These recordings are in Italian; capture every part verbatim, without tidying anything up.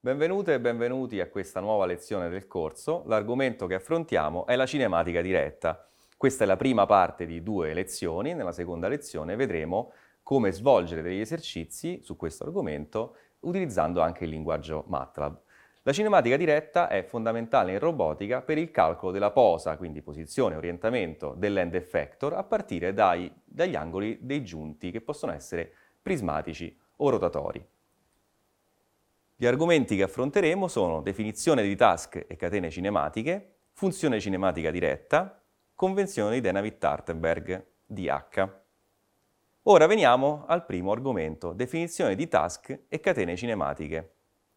Benvenute e benvenuti a questa nuova lezione del corso. L'argomento che affrontiamo è la cinematica diretta. Questa è la prima parte di due lezioni. Nella seconda lezione vedremo come svolgere degli esercizi su questo argomento utilizzando anche il linguaggio MATLAB. La cinematica diretta è fondamentale in robotica per il calcolo della posa, quindi posizione e orientamento dell'end effector a partire dai, dagli angoli dei giunti che possono essere prismatici o rotatori. Gli argomenti che affronteremo sono definizione di task e catene cinematiche, funzione cinematica diretta, convenzione di Dennavit-Artenberg, D H. Ora veniamo al primo argomento, definizione di task e catene cinematiche.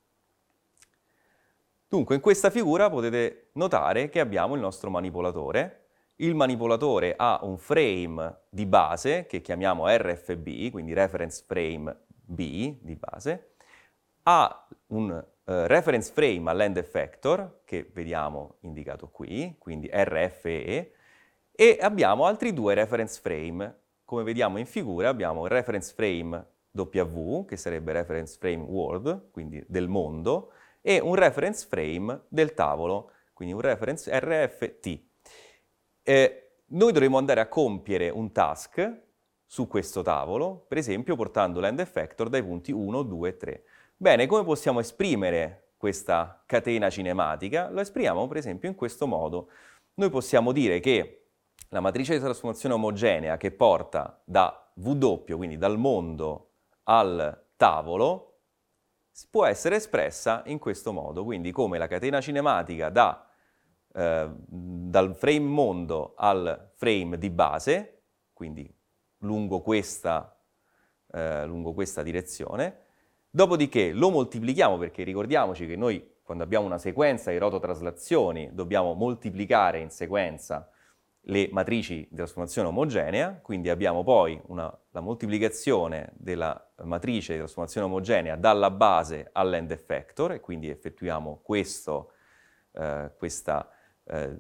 Dunque, in questa figura potete notare che abbiamo il nostro manipolatore. Il manipolatore ha un frame di base, che chiamiamo R F B, quindi Reference Frame B di base, ha un uh, reference frame all'end effector, che vediamo indicato qui, quindi R F E, e abbiamo altri due reference frame. Come vediamo in figura abbiamo il reference frame W, che sarebbe reference frame world, quindi del mondo, e un reference frame del tavolo, quindi un reference R F T. Eh, noi dovremo andare a compiere un task su questo tavolo, per esempio portando l'end effector dai punti uno, due e tre. Bene, come possiamo esprimere questa catena cinematica? Lo esprimiamo per esempio in questo modo. Noi possiamo dire che la matrice di trasformazione omogenea che porta da W, quindi dal mondo al tavolo, può essere espressa in questo modo, quindi come la catena cinematica da, eh, dal frame mondo al frame di base, quindi lungo questa, eh, lungo questa direzione. Dopodiché lo moltiplichiamo, perché ricordiamoci che noi quando abbiamo una sequenza di rototraslazioni dobbiamo moltiplicare in sequenza le matrici di trasformazione omogenea, quindi abbiamo poi una, la moltiplicazione della matrice di trasformazione omogenea dalla base all'end effector, e quindi effettuiamo questo, eh, questa, eh,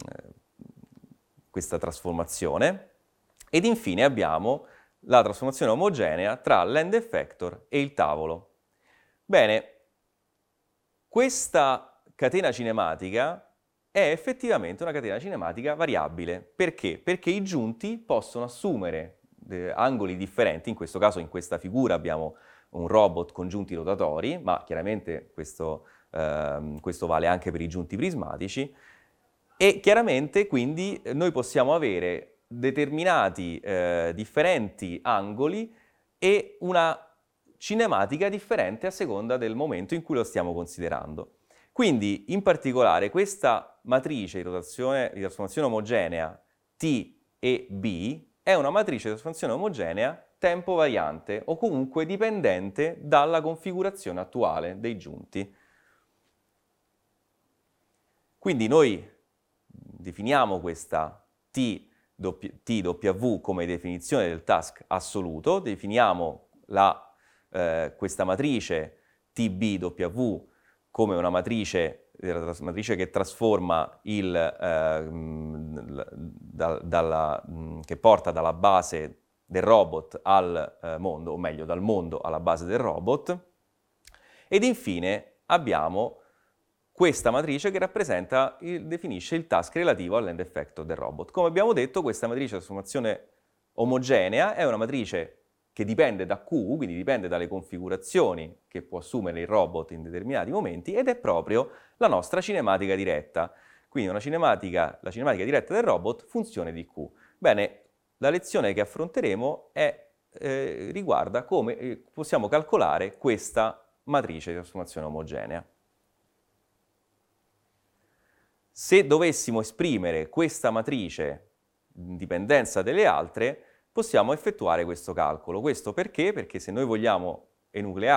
questa trasformazione, ed infine abbiamo la trasformazione omogenea tra l'end effector e il tavolo. Bene, questa catena cinematica è effettivamente una catena cinematica variabile. Perché? Perché i giunti possono assumere eh, angoli differenti. In questo caso, in questa figura, abbiamo un robot con giunti rotatori, ma chiaramente questo, eh, questo vale anche per i giunti prismatici. E chiaramente, quindi, noi possiamo avere determinati eh, differenti angoli e una cinematica differente a seconda del momento in cui lo stiamo considerando. Quindi, in particolare, questa matrice di rotazione di trasformazione omogenea T e B è una matrice di trasformazione omogenea tempo variante o comunque dipendente dalla configurazione attuale dei giunti. Quindi noi definiamo questa T W come definizione del task assoluto, definiamo la, eh, questa matrice T B W come una matrice, la matrice che trasforma il, eh, da, dalla, che porta dalla base del robot al eh, mondo, o meglio dal mondo alla base del robot, ed infine abbiamo questa matrice che rappresenta, il, definisce il task relativo all'end effector del robot. Come abbiamo detto, questa matrice di trasformazione omogenea è una matrice che dipende da Q, quindi dipende dalle configurazioni che può assumere il robot in determinati momenti, ed è proprio la nostra cinematica diretta. Quindi una cinematica, la cinematica diretta del robot, funzione di Q. Bene, la lezione che affronteremo è, eh, riguarda come eh, possiamo calcolare questa matrice di trasformazione omogenea. Se dovessimo esprimere questa matrice in dipendenza delle altre, possiamo effettuare questo calcolo. Questo perché? Perché se noi vogliamo enucleare